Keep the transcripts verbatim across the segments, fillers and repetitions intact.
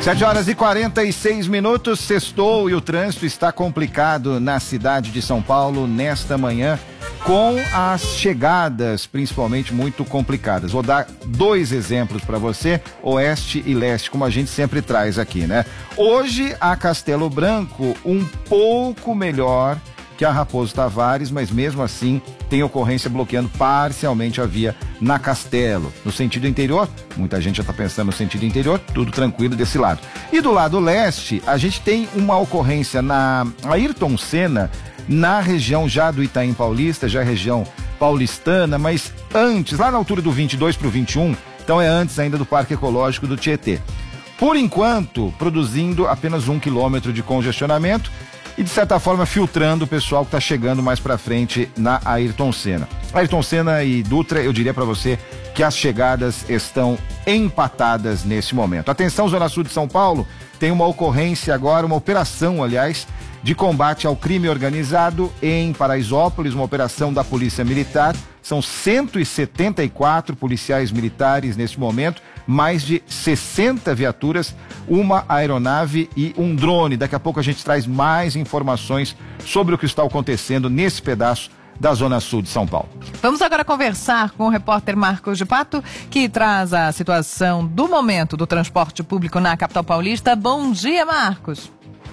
sete horas e quarenta e seis minutos, sextou e o trânsito está complicado na cidade de São Paulo nesta manhã, com as chegadas principalmente muito complicadas. Vou dar dois exemplos para você, oeste e leste, como a gente sempre traz aqui, né? Hoje a Castelo Branco um pouco melhor que a Raposo Tavares, mas mesmo assim tem ocorrência bloqueando parcialmente a via na Castelo. No sentido interior, muita gente já está pensando no sentido interior, tudo tranquilo desse lado. E do lado leste, a gente tem uma ocorrência na Ayrton Senna, na região já do Itaim Paulista, já região paulistana, mas antes, lá na altura do vinte e dois para o vinte e um, então é antes ainda do Parque Ecológico do Tietê. Por enquanto, produzindo apenas um quilômetro de congestionamento, e de certa forma filtrando o pessoal que está chegando mais para frente na Ayrton Senna. Ayrton Senna e Dutra, eu diria para você que as chegadas estão empatadas nesse momento. Atenção, Zona Sul de São Paulo, tem uma ocorrência agora, uma operação, aliás, de combate ao crime organizado em Paraisópolis, uma operação da Polícia Militar. São cento e setenta e quatro policiais militares nesse momento, mais de sessenta viaturas, uma aeronave e um drone. Daqui a pouco a gente traz mais informações sobre o que está acontecendo nesse pedaço da Zona Sul de São Paulo. Vamos agora conversar com o repórter Marcos de Pato, que traz a situação do momento do transporte público na capital paulista. Bom dia, Marcos.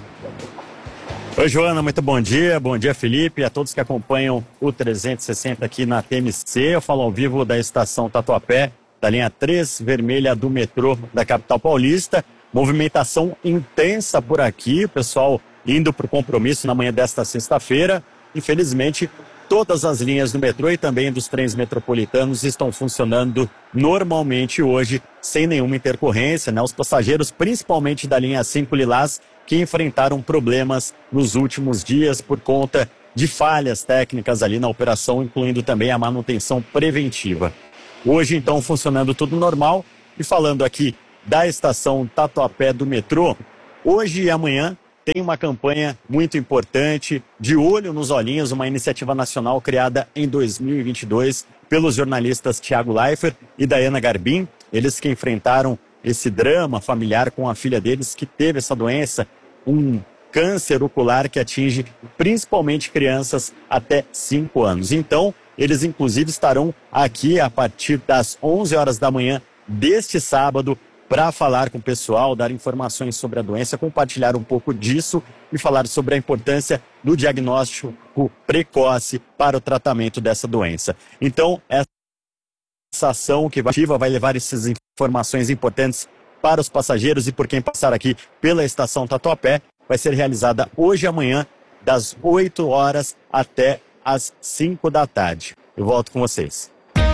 Oi, Joana, muito bom dia. Bom dia, Felipe, a todos que acompanham o trezentos e sessenta aqui na T M C. Eu falo ao vivo da estação Tatuapé, da linha três vermelha do metrô da capital paulista. Movimentação intensa por aqui, o pessoal indo para o compromisso na manhã desta sexta-feira. Infelizmente, todas as linhas do metrô e também dos trens metropolitanos estão funcionando normalmente hoje, sem nenhuma intercorrência, né? Os passageiros, principalmente da linha cinco Lilás, que enfrentaram problemas nos últimos dias por conta de falhas técnicas ali na operação, incluindo também a manutenção preventiva. Hoje, então, funcionando tudo normal. E falando aqui da estação Tatuapé do metrô, hoje e amanhã tem uma campanha muito importante, de olho nos olhinhos, uma iniciativa nacional criada em dois mil e vinte e dois pelos jornalistas Thiago Leifert e Dayana Garbim, eles que enfrentaram esse drama familiar com a filha deles que teve essa doença, um câncer ocular que atinge principalmente crianças até cinco anos. Então, eles inclusive estarão aqui a partir das onze horas da manhã deste sábado para falar com o pessoal, dar informações sobre a doença, compartilhar um pouco disso e falar sobre a importância do diagnóstico precoce para o tratamento dessa doença. Então, essa ação que vai, vai levar essas informações importantes para os passageiros e por quem passar aqui pela estação Tatuapé, vai ser realizada hoje e amanhã, das oito horas até as cinco da tarde. Eu volto com vocês.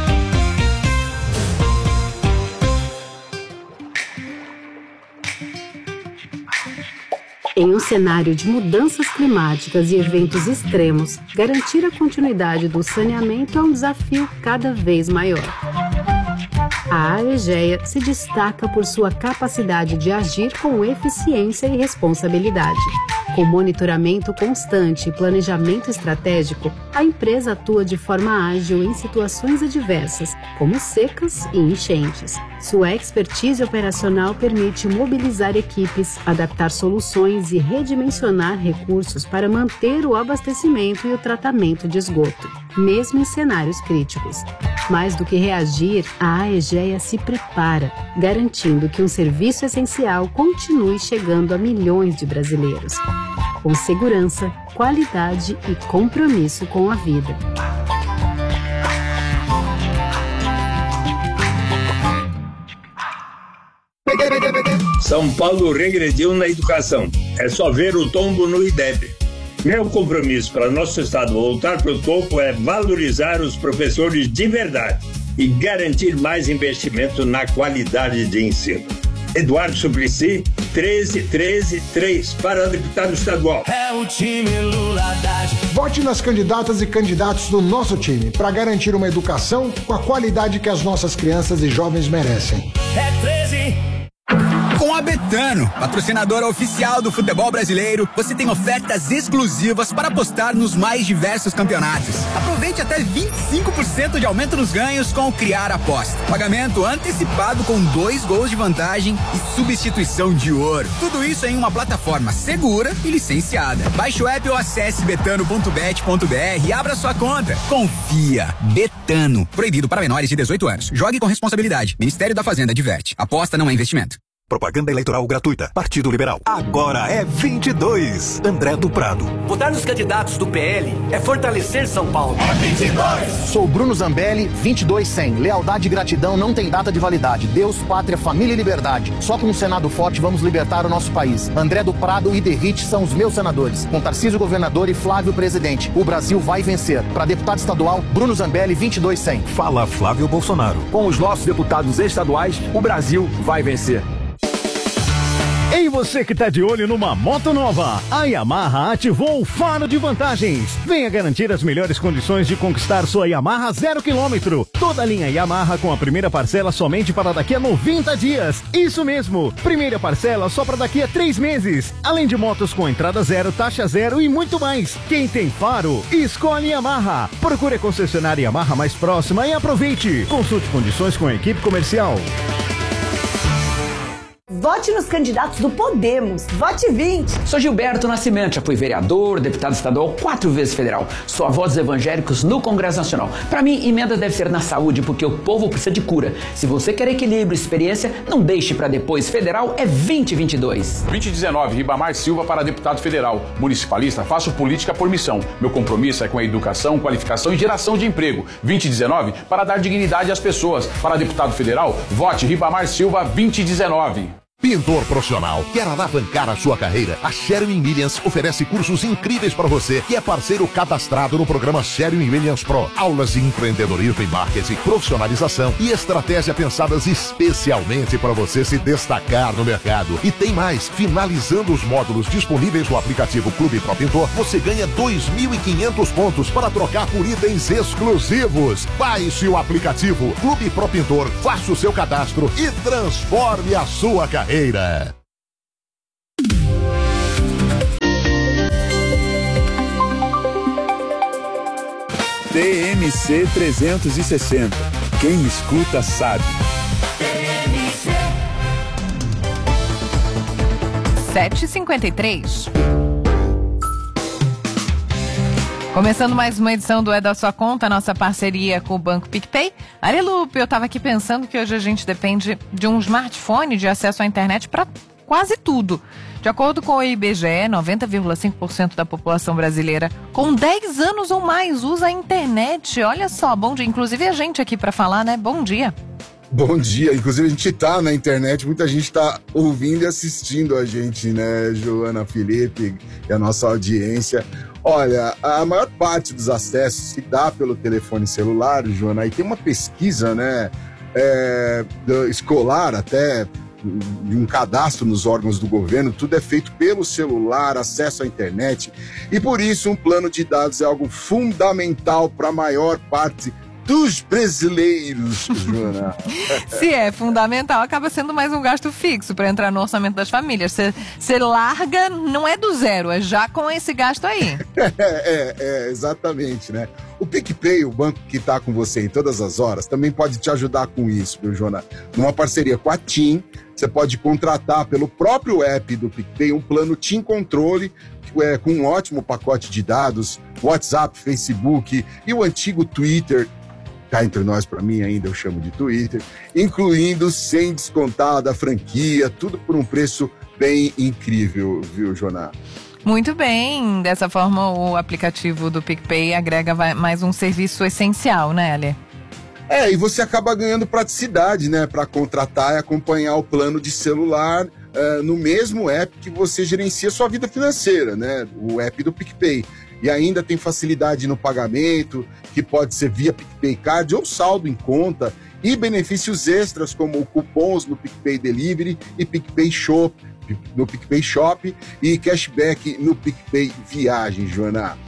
Em um cenário de mudanças climáticas e eventos extremos, garantir a continuidade do saneamento é um desafio cada vez maior. A Aegea se destaca por sua capacidade de agir com eficiência e responsabilidade. Com monitoramento constante e planejamento estratégico, a empresa atua de forma ágil em situações adversas, como secas e enchentes. Sua expertise operacional permite mobilizar equipes, adaptar soluções e redimensionar recursos para manter o abastecimento e o tratamento de esgoto, mesmo em cenários críticos. Mais do que reagir, a Aegea se prepara, garantindo que um serviço essencial continue chegando a milhões de brasileiros, com segurança, qualidade e compromisso com a vida. São Paulo regrediu na educação. É só ver o tombo no I D E B. Meu compromisso para nosso estado voltar para o topo é valorizar os professores de verdade e garantir mais investimento na qualidade de ensino. Eduardo Suplicy, treze treze três, para deputado estadual. É o time Lula Haddad. Vote nas candidatas e candidatos do nosso time para garantir uma educação com a qualidade que as nossas crianças e jovens merecem. É treze. Com a Betano, patrocinadora oficial do futebol brasileiro, você tem ofertas exclusivas para apostar nos mais diversos campeonatos. Aproveite até vinte e cinco por cento de aumento nos ganhos com o Criar Aposta. Pagamento antecipado com dois gols de vantagem e substituição de ouro. Tudo isso em uma plataforma segura e licenciada. Baixe o app ou acesse betano ponto bet ponto br e abra sua conta. Confia. Betano. Proibido para menores de dezoito anos. Jogue com responsabilidade. Ministério da Fazenda adverte. Aposta não é investimento. Propaganda eleitoral gratuita. Partido Liberal. Agora é vinte e dois. André do Prado. Votar nos candidatos do P L é fortalecer São Paulo. É vinte e dois. Sou Bruno Zambelli, vinte e dois cem. Lealdade e gratidão não tem data de validade. Deus, pátria, família e liberdade. Só com um Senado forte vamos libertar o nosso país. André do Prado e Derrite são os meus senadores. Com Tarcísio governador e Flávio presidente. O Brasil vai vencer. Para deputado estadual, Bruno Zambelli, vinte e dois cem. Fala Flávio Bolsonaro. Com os nossos deputados estaduais, o Brasil vai vencer. Ei, você que tá de olho numa moto nova, a Yamaha ativou o faro de vantagens. Venha garantir as melhores condições de conquistar sua Yamaha zero quilômetro. Toda a linha Yamaha com a primeira parcela somente para daqui a noventa dias. Isso mesmo, primeira parcela só para daqui a três meses. Além de motos com entrada zero, taxa zero e muito mais. Quem tem faro, escolhe Yamaha. Procure a concessionária Yamaha mais próxima e aproveite. Consulte condições com a equipe comercial. Vote nos candidatos do Podemos. Vote vinte. Sou Gilberto Nascimento, já fui vereador, deputado estadual, quatro vezes federal. Sou a voz dos evangélicos no Congresso Nacional. Para mim, emenda deve ser na saúde, porque o povo precisa de cura. Se você quer equilíbrio e experiência, não deixe para depois. Federal é vinte e vinte e dois. vinte e dezenove, Ribamar Silva para deputado federal. Municipalista, faço política por missão. Meu compromisso é com a educação, qualificação e geração de emprego. vinte e dezenove, para dar dignidade às pessoas. Para deputado federal, vote Ribamar Silva vinte e dezenove. Pintor profissional, quer alavancar a sua carreira? A Sherwin Williams oferece cursos incríveis para você que é parceiro cadastrado no programa Sherwin Williams Pro. Aulas de empreendedorismo e marketing, profissionalização e estratégia pensadas especialmente para você se destacar no mercado. E tem mais, finalizando os módulos disponíveis no aplicativo Clube Pro Pintor, você ganha dois mil e quinhentos pontos para trocar por itens exclusivos. Baixe o aplicativo Clube Pro Pintor, faça o seu cadastro e transforme a sua carreira. T M C trezentos e sessenta. Quem escuta sabe. sete e cinquenta e três. Começando mais uma edição do É da Sua Conta, nossa parceria com o Banco PicPay. Arelupe, eu estava aqui pensando que hoje a gente depende de um smartphone de acesso à internet para quase tudo. De acordo com o I B G E, noventa vírgula cinco por cento da população brasileira com dez anos ou mais usa a internet. Olha só, bom dia. Inclusive a gente aqui para falar, né? Bom dia. Bom dia, inclusive a gente tá na internet, muita gente tá ouvindo e assistindo a gente, né, Joana, Felipe e a nossa audiência. Olha, a maior parte dos acessos se dá pelo telefone celular, Joana, e tem uma pesquisa, né, é, escolar até, de um cadastro nos órgãos do governo, tudo é feito pelo celular, acesso à internet, e por isso um plano de dados é algo fundamental para a maior parte dos brasileiros, Joana. Se é fundamental, acaba sendo mais um gasto fixo para entrar no orçamento das famílias. Você larga, não é do zero, é já com esse gasto aí. É, é, é, exatamente, né? O PicPay, o banco que está com você em todas as horas, também pode te ajudar com isso, viu, Joana? Numa parceria com a TIM, você pode contratar pelo próprio app do PicPay um plano TIM Controle, é, com um ótimo pacote de dados, WhatsApp, Facebook e o antigo Twitter. Cá entre nós, para mim ainda eu chamo de Twitter, incluindo sem descontar da franquia, tudo por um preço bem incrível, viu, Joana? Muito bem, dessa forma o aplicativo do PicPay agrega mais um serviço essencial, né, Ale? É, e você acaba ganhando praticidade, né, para contratar e acompanhar o plano de celular uh, no mesmo app que você gerencia sua vida financeira, né, o app do PicPay. E ainda tem facilidade no pagamento, que pode ser via PicPay Card ou saldo em conta, e benefícios extras como cupons no PicPay Delivery e PicPay Shop, no PicPay Shop e cashback no PicPay Viagem, Joana.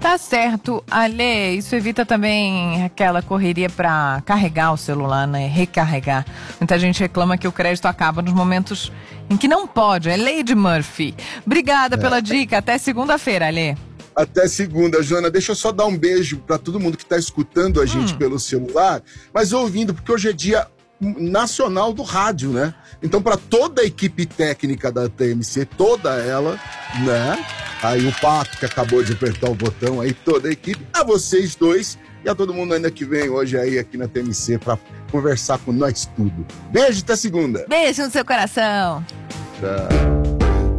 Tá certo, Ale, isso evita também aquela correria para carregar o celular, né? Recarregar. Muita gente reclama que o crédito acaba nos momentos em que não pode, é lei de Murphy. Obrigada é. pela dica, até segunda-feira, Ale. Até segunda, Joana. Deixa eu só dar um beijo para todo mundo que está escutando a gente hum. pelo celular, mas ouvindo, porque hoje é dia nacional do rádio, né? Então, para toda a equipe técnica da T M C, toda ela, né? Aí o Pato, que acabou de apertar o botão, aí toda a equipe, a vocês dois e a todo mundo ainda que vem hoje aí aqui na T M C para conversar com nós tudo. Beijo, até segunda. Beijo no seu coração. Tchau.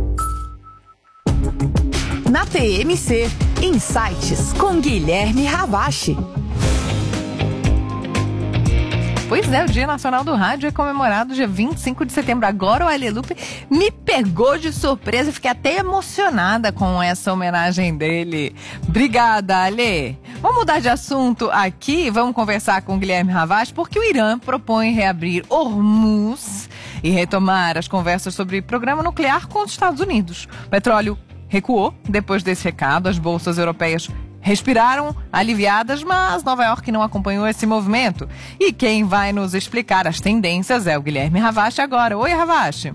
Na T M C, Insights com Guilherme Ravache. Pois é, o Dia Nacional do Rádio é comemorado dia vinte e cinco de setembro. Agora o Ale Lupe me pegou de surpresa, fiquei até emocionada com essa homenagem dele. Obrigada, Ale. Vamos mudar de assunto aqui, vamos conversar com o Guilherme Ravache, porque o Irã propõe reabrir Hormuz e retomar as conversas sobre programa nuclear com os Estados Unidos. O petróleo recuou depois desse recado, as bolsas europeias respiraram aliviadas, mas Nova York não acompanhou esse movimento. E quem vai nos explicar as tendências é o Guilherme Ravache agora. Oi, Ravache.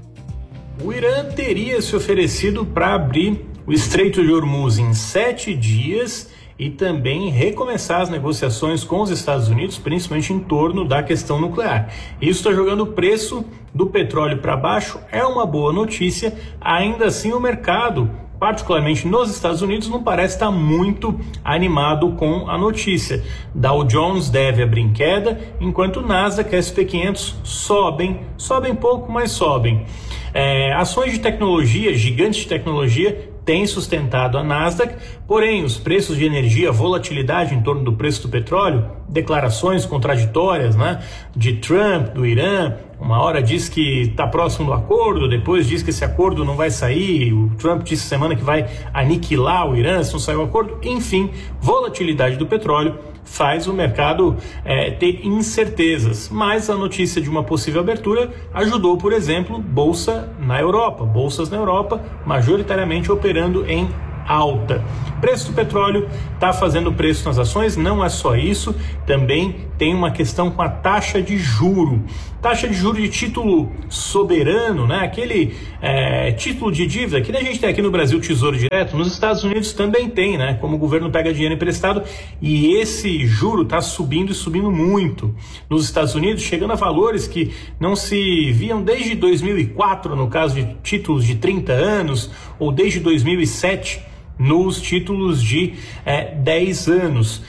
O Irã teria se oferecido para abrir o Estreito de Hormuz em sete dias e também recomeçar as negociações com os Estados Unidos, principalmente em torno da questão nuclear. Isso está jogando o preço do petróleo para baixo, é uma boa notícia. Ainda assim, o mercado, particularmente nos Estados Unidos, não parece estar muito animado com a notícia. Dow Jones deve abrir em queda, enquanto o Nasdaq e S e P quinhentos sobem, sobem pouco, mas sobem. É, ações de tecnologia, gigantes de tecnologia, têm sustentado a Nasdaq, porém os preços de energia, volatilidade em torno do preço do petróleo, declarações contraditórias, né, de Trump, do Irã. Uma hora diz que está próximo do acordo, depois diz que esse acordo não vai sair, o Trump disse semana que vai aniquilar o Irã se não sair o acordo. Enfim, volatilidade do petróleo faz o mercado é, ter incertezas, mas a notícia de uma possível abertura ajudou, por exemplo, bolsa na Europa, bolsas na Europa majoritariamente operando em alta. Preço do petróleo está fazendo preço nas ações, não é só isso, também tem uma questão com a taxa de juro. Taxa de juro de título soberano, né? Aquele é, título de dívida que a gente tem aqui no Brasil, Tesouro Direto, nos Estados Unidos também tem, né? Como o governo pega dinheiro emprestado e esse juro está subindo e subindo muito. Nos Estados Unidos, chegando a valores que não se viam desde dois mil e quatro, no caso de títulos de trinta anos, ou desde dois mil e sete, nos títulos de é, dez anos.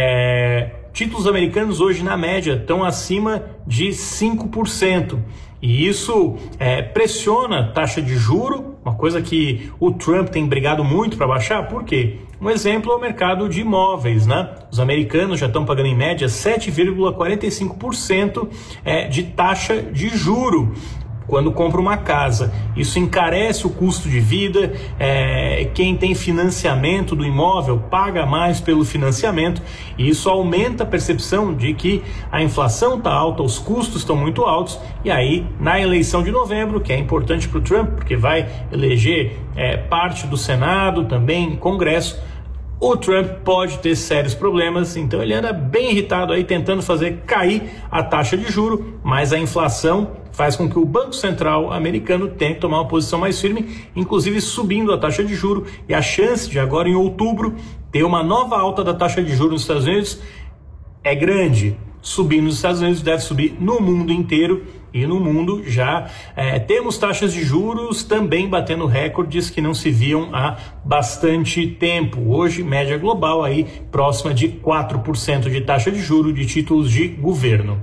É, títulos americanos hoje, na média, estão acima de cinco por cento. E isso é, pressiona a taxa de juro, uma coisa que o Trump tem brigado muito para baixar. Por quê? Um exemplo é o mercado de imóveis, né? Os americanos já estão pagando em média sete vírgula quarenta e cinco por cento é, de taxa de juro quando compra uma casa. Isso encarece o custo de vida, é, quem tem financiamento do imóvel paga mais pelo financiamento, e isso aumenta a percepção de que a inflação está alta, os custos estão muito altos, e aí na eleição de novembro, que é importante para o Trump, porque vai eleger é, parte do Senado, também Congresso, o Trump pode ter sérios problemas, então ele anda bem irritado aí tentando fazer cair a taxa de juro, mas a inflação faz com que o Banco Central americano tenha que tomar uma posição mais firme, inclusive subindo a taxa de juro, e a chance de agora em outubro ter uma nova alta da taxa de juros nos Estados Unidos é grande. Subindo nos Estados Unidos, deve subir no mundo inteiro, e no mundo já é, temos taxas de juros também batendo recordes que não se viam há bastante tempo. Hoje, média global aí próxima de quatro por cento de taxa de juros de títulos de governo.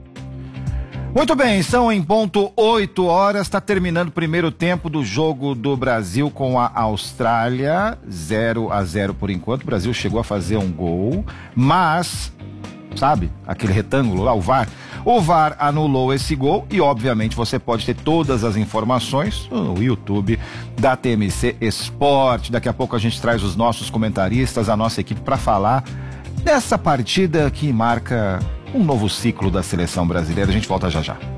Muito bem, são em ponto oito horas, está terminando o primeiro tempo do jogo do Brasil com a Austrália, zero a zero por enquanto. O Brasil chegou a fazer um gol, mas, sabe, aquele retângulo lá, o V A R, o V A R anulou esse gol e obviamente você pode ter todas as informações no YouTube da T M C Esporte. Daqui a pouco a gente traz os nossos comentaristas, a nossa equipe para falar dessa partida que marca um novo ciclo da seleção brasileira. A gente volta já já.